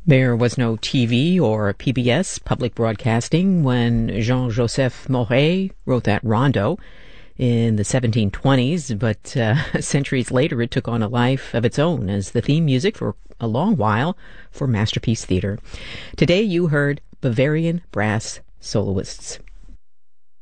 There was no TV or PBS public broadcasting when Jean-Joseph Mauret wrote that rondo in the 1720s, but centuries later it took on a life of its own as the theme music for a long while for Masterpiece Theater. Today you heard Bavarian brass soloists.